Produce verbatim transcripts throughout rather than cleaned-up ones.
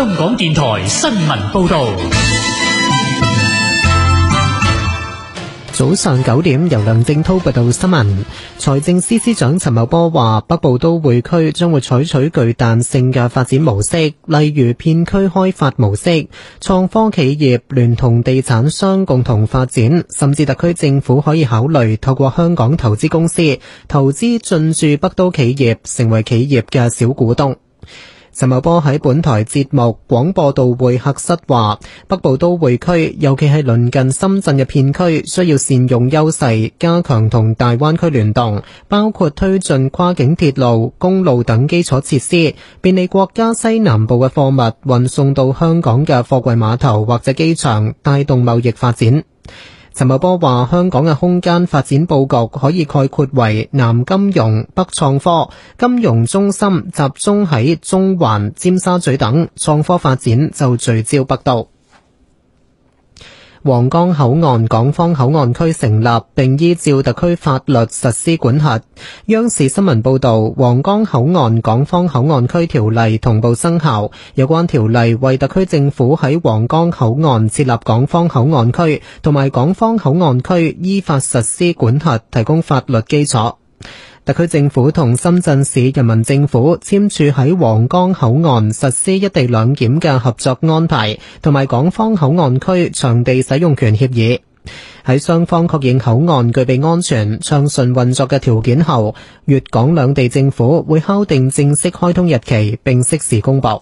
香港電台新聞報道。 早上九點，由梁正濤報道新聞。財政司司長陳茂波話，北部都會區將會採取具彈性嘅發展模式，例如片區開發模式，創科企業聯同地產商共同發展，甚至特區政府可以考慮透過香港投資公司投資進駐北都企業，成為企業嘅小股東。陳茂波喺本台節目廣播道會客室話，北部都會區尤其係鄰近深圳嘅片區，需要善用優勢，加強同大灣區聯動，包括推進跨境鐵路、公路等基礎設施，便利國家西南部嘅貨物運送到香港嘅貨櫃碼頭或者機場，帶動貿易發展。陳茂波話，香港嘅空間發展佈局可以概括為南金融、北創科，金融中心集中喺中環、尖沙咀等，創科發展就聚焦北都。皇崗口岸港方口岸區成立，並依照特區法律實施管轄。央視新聞報道，皇崗口岸港方口岸區條例同步生效，有關條例為特區政府喺皇崗口岸設立港方口岸區同埋港方口岸區依法實施管轄提供法律基礎。特區政府同深圳市人民政府簽署喺皇崗口岸實施一地兩檢嘅合作安排，同埋港方口岸區場地使用權協議。喺雙方確認口岸具備安全暢順運作嘅條件後，粵港兩地政府會敲定正式開通日期，並適時公佈。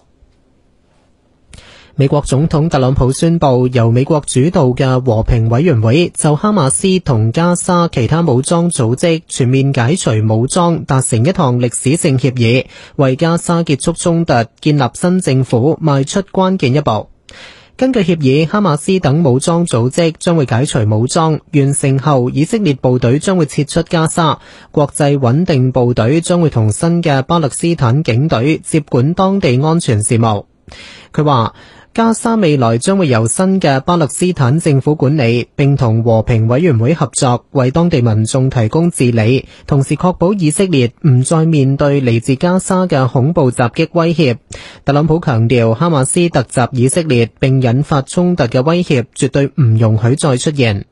美國總統特朗普宣布，由美國主導嘅和平委員會就哈馬斯同加沙其他武裝組織全面解除武裝達成一項歷史性協議，為加沙結束衝突、建立新政府邁出關鍵一步。根據協議，哈馬斯等武裝組織將會解除武裝，完成後以色列部隊將會撤出加沙，國際穩定部隊將會同新嘅巴勒斯坦警隊接管當地安全事務。佢話，加沙未來將會由新嘅巴勒斯坦政府管理，並同和平委員會合作，為當地民眾提供治理，同時確保以色列唔再面對嚟自加沙嘅恐怖襲擊威脅。特朗普強調，哈馬斯突襲以色列並引發衝突嘅威脅絕對唔容許再出現。